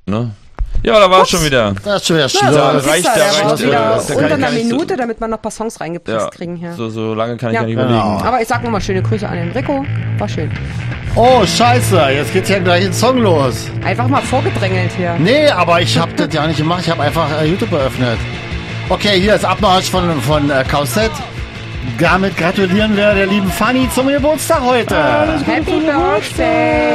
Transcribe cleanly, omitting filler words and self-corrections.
Ne? Ja, da war es schon wieder. Das ist schon wieder schlimm. Da Reicht reicht wieder da unter kann einer ich nicht Minute, damit wir noch ein paar Songs reingepresst Ja, kriegen hier. so lange kann ich Ja. gar nicht überlegen. Aber ich sag nochmal schöne Grüße an den Rico. War schön. Oh, scheiße, jetzt geht's ja gleich ein Song los. Einfach mal vorgedrängelt hier. Nee, aber ich hab das ja nicht gemacht. Ich habe einfach YouTube eröffnet. Okay, hier ist Abmarsch von Kausett. Damit gratulieren wir der lieben Fanny zum Geburtstag heute. Happy Birthday!